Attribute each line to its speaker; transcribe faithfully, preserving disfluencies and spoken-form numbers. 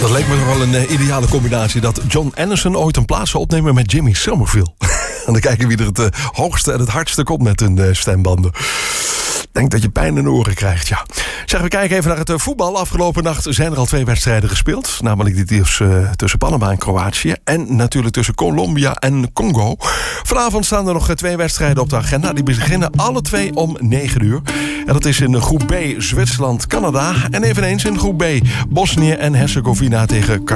Speaker 1: Dat leek me toch wel een uh, ideale combinatie. Dat John Anderson ooit een plaats zou opnemen met Jimmy Somerville. En dan kijken wie er het uh, hoogste en het hardste komt met hun uh, stembanden. Denk dat je pijn in de oren krijgt, ja. Zeg, we kijken even naar het uh, voetbal. Afgelopen nacht zijn er al twee wedstrijden gespeeld. Namelijk die tussen, uh, tussen Panama en Kroatië. En natuurlijk tussen Colombia en Congo. Vanavond staan er nog uh, twee wedstrijden op de agenda. Die beginnen alle twee om negen uur. En dat is in groep B Zwitserland-Canada. En eveneens in groep B Bosnië en Herzegovina tegen